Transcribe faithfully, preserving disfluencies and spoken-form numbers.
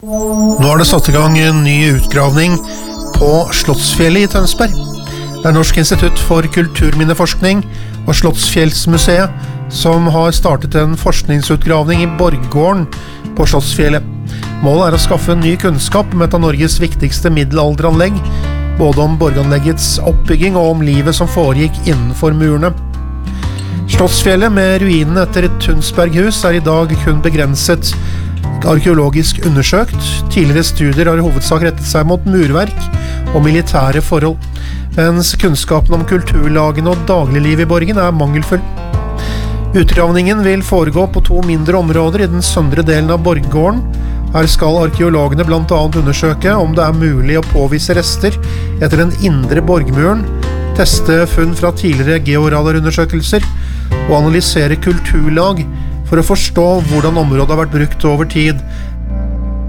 Nå har det satt i gang en ny utgravning på Slottsfjellet i Tønsberg. Det er Norsk institutt for kulturminneforskning og Slottsfjellsmuseet som har startet en forskningsutgravning i Borggården på Slottsfjellet. Målet er å skaffe ny kunnskap om et av Norges viktigste middelalderanlegg, både om borganleggets oppbygging og om livet som foregikk innenfor murene. Slottsfjellet med ruinene etter et Tunsberghus er i dag kun begrenset arkeologisk undersøkt. Tidligere studier har i hovedsak rettet seg mot murverk og militære forhold, mens kunnskapen om kulturlagene og dagligliv i borgen er mangelfull. Utgravningen vil foregå på to mindre områder i den søndre delen av Borggården. Her skal arkeologene blant annet undersøke om det er mulig å påvise rester etter den indre borgmuren, teste funn fra tidligere georadarundersøkelser og analysere kulturlag for å forstå hvordan området har vært brukt over tid